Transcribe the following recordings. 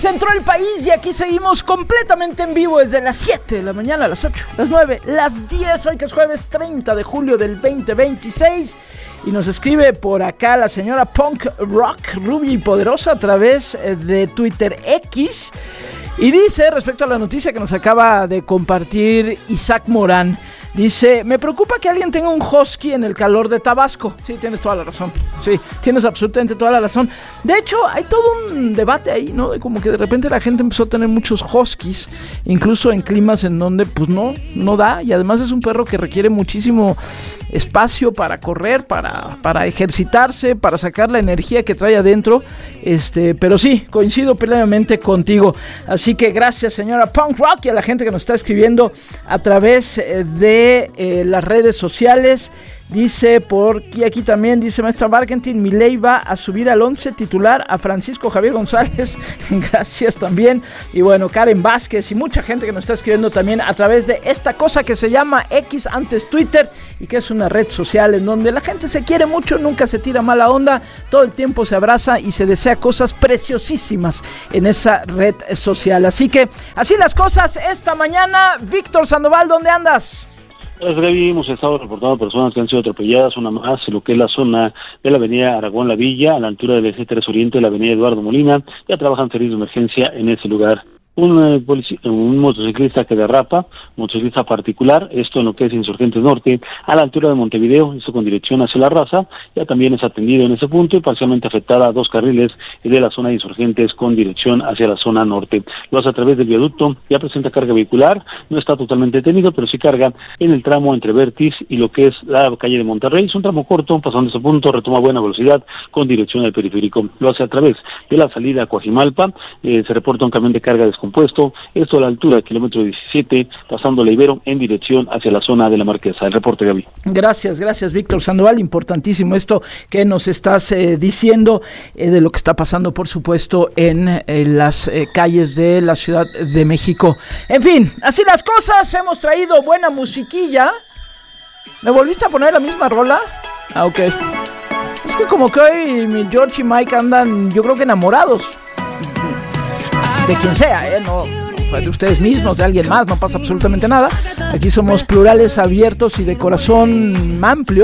Centro del país y aquí seguimos completamente en vivo desde las 7 de la mañana, las 8, las 9, las 10, hoy que es jueves 30 de julio del 2026 y nos escribe por acá la señora Punk Rock, rubia y poderosa a través de Twitter X y dice respecto a la noticia que nos acaba de compartir Isaac Morán. Dice, me preocupa que alguien tenga un husky en el calor de Tabasco. Sí, tienes toda la razón. Sí, tienes absolutamente toda la razón. De hecho, hay todo un debate ahí, ¿no? De como que de repente la gente empezó a tener muchos huskies, incluso en climas en donde pues no da. Y además es un perro que requiere muchísimo espacio para correr, para ejercitarse, para sacar la energía que trae adentro. Pero sí, coincido plenamente contigo. Así que gracias, señora Punk Rock, y a la gente que nos está escribiendo a través de las redes sociales. Dice por aquí también, dice maestra Barkentin, Milei va a subir al 11 titular a Francisco Javier González. Gracias también. Y bueno, Karen Vázquez y mucha gente que nos está escribiendo también a través de esta cosa que se llama X, antes Twitter, y que es una red social en donde la gente se quiere mucho, nunca se tira mala onda, todo el tiempo se abraza y se desea cosas preciosísimas en esa red social. Así que así las cosas esta mañana. Víctor Sandoval, ¿dónde andas? Gracias, Gaby. Hemos estado reportando personas que han sido atropelladas, una más en lo que es la zona de la avenida Aragón La Villa, a la altura del eje 3 Oriente de la avenida Eduardo Molina. Ya trabajan servicios de emergencia en ese lugar. Un motociclista que derrapa, motociclista particular, esto en lo que es Insurgentes Norte, a la altura de Montevideo, esto con dirección hacia La Raza, ya también es atendido en ese punto y parcialmente afectada a 2 carriles de la zona de Insurgentes con dirección hacia la zona norte. Lo hace a través del viaducto, ya presenta carga vehicular, no está totalmente detenido, pero sí carga en el tramo entre Vértiz y lo que es la calle de Monterrey. Es un tramo corto, pasando ese punto, retoma buena velocidad con dirección al periférico. Lo hace a través de la salida a Coajimalpa, se reporta un camión de carga descompuesto, esto a la altura del kilómetro 17, pasando la Ibero en dirección hacia la zona de la Marquesa. El reporte, Gaby. Gracias, Víctor Sandoval. Importantísimo esto que nos estás diciendo de lo que está pasando, por supuesto, en las calles de la Ciudad de México. En fin, así las cosas. Hemos traído buena musiquilla. ¿Me volviste a poner la misma rola? Ah, ok. Es que como que hoy mi George y Mike andan, yo creo que enamorados. De quien sea, no de ustedes mismos, de alguien más, no pasa absolutamente nada. Aquí somos plurales, abiertos y de corazón amplio.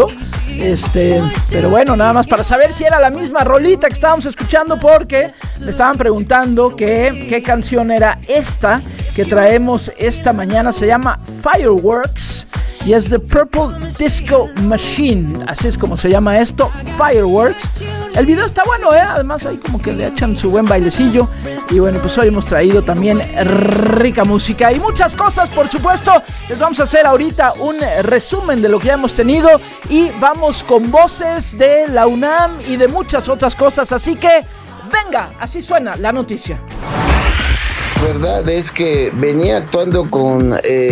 Pero bueno, nada más para saber si era la misma rolita que estábamos escuchando, porque me estaban preguntando qué canción era esta que traemos esta mañana. Se llama Fireworks y es The Purple Disco Machine, así es como se llama esto, Fireworks. El video está bueno, además ahí como que le echan su buen bailecillo. Y bueno, pues hoy hemos traído también rica música y muchas cosas, por supuesto. Les vamos a hacer ahorita un resumen de lo que ya hemos tenido y vamos con voces de la UNAM y de muchas otras cosas. Así que venga, así suena la noticia. Verdad es que venía actuando con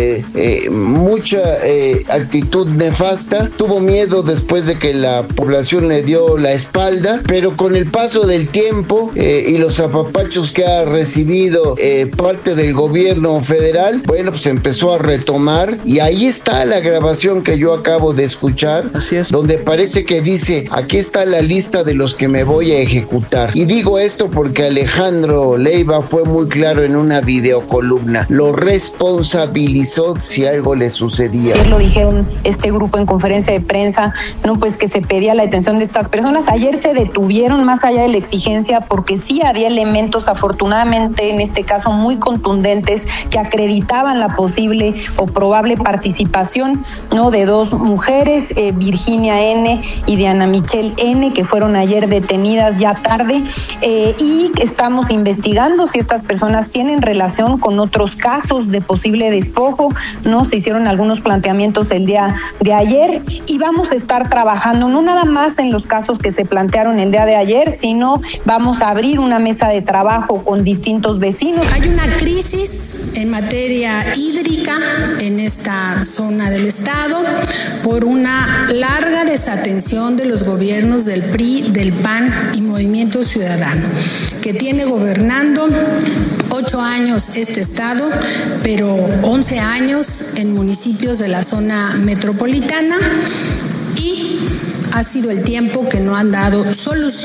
mucha actitud nefasta. Tuvo miedo después de que la población le dio la espalda, pero con el paso del tiempo y los apapachos que ha recibido parte del gobierno federal, bueno, pues empezó a retomar, y ahí está la grabación que yo acabo de escuchar. Así es. Donde parece que dice: aquí está la lista de los que me voy a ejecutar. Y digo esto porque Alejandro Leiva fue muy claro en una videocolumna, lo responsabilizó si algo le sucedía. Ayer lo dijeron este grupo en conferencia de prensa, no, pues que se pedía la detención de estas personas. Ayer se detuvieron más allá de la exigencia porque sí había elementos, afortunadamente en este caso muy contundentes, que acreditaban la posible o probable participación, ¿no?, de 2 mujeres, Virginia N. y Diana Michelle N., que fueron ayer detenidas ya tarde, y estamos investigando si estas personas tienen relación con otros casos de posible despojo, ¿no? Se hicieron algunos planteamientos el día de ayer y vamos a estar trabajando no nada más en los casos que se plantearon el día de ayer, sino vamos a abrir una mesa de trabajo con distintos vecinos. Hay una crisis en materia hídrica en esta zona del estado por una larga desatención de los gobiernos del PRI, del PAN y Movimiento Ciudadano, que tiene gobernando 8 años este estado, pero 11 años en municipios de la zona metropolitana, y ha sido el tiempo que no han dado solución